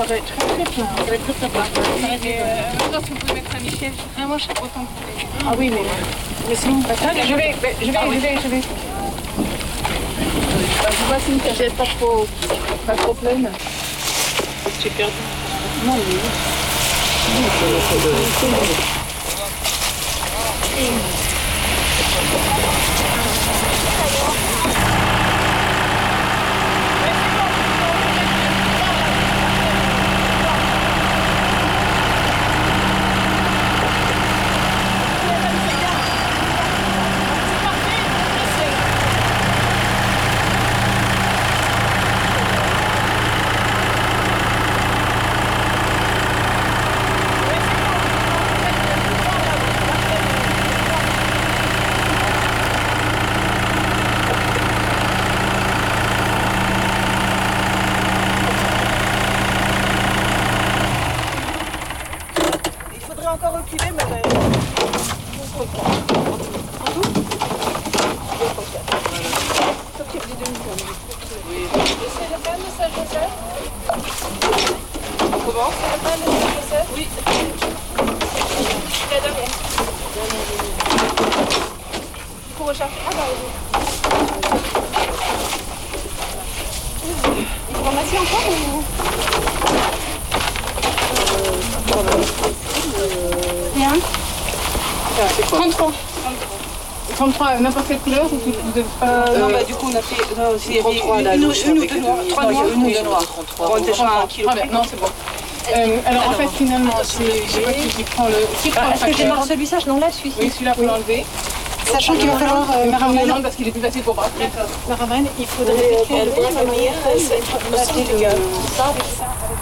paraît très très plein. Ça va être très plein. Maintenant, si vous pouvez mettre un Michel, vraiment, je serais contente pour les. Ah oui, mais sinon, je vais. Je vois si une cagette pas trop pleine. J'ai perdu. Non, mais... Encore reculer, mais comment? Oui. Il faut rechercher. Ah bah oui. Une pharmacie encore ou... Rien. 33. 33, n'importe quelle couleur ou vous devez pas... non, bah du coup on a fait... Non, il y avait une ou deux noirs. 3 noirs. Une ou deux noirs. On était sur un kilo. Non, c'est bon. Alors en fait, finalement, c'est qui prend le... Est-ce que j'ai marqué celui-là? Non, là, celui-ci. Oui, celui-là, pour l'enlever. Sachant qu'il va falloir Maravane, parce qu'il est plus facile pour moi. Maravane, il faudrait... Elle va, ma meilleure, c'est...